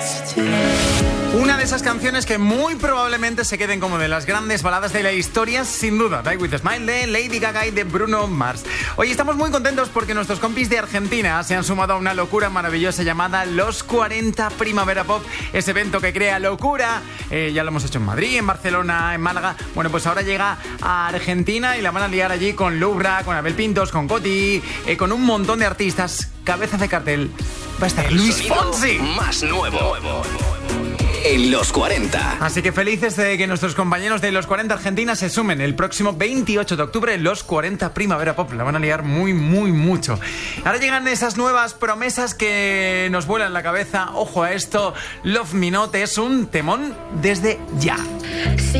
Una de esas canciones que muy probablemente se queden como de las grandes baladas de la historia, sin duda. Die With a Smile de Lady Gaga y de Bruno Mars. Hoy estamos muy contentos porque nuestros compis de Argentina se han sumado a una locura maravillosa llamada Los 40 Primavera Pop. Ese evento que crea locura. Ya lo hemos hecho en Madrid, en Barcelona, en Málaga. Bueno, pues ahora llega a Argentina y la van a liar allí con Lubra, con Abel Pintos, con Coti, con un montón de artistas. Cabeza de cartel va a estar Luis Fonsi. Más nuevo en Los 40. Así que felices de que nuestros compañeros de Los 40 Argentina se sumen el próximo 28 de octubre en Los 40 Primavera Pop. La van a liar muy, muy, mucho. Ahora llegan esas nuevas promesas que nos vuelan la cabeza. Ojo a esto, Love Me Not es un temón desde ya.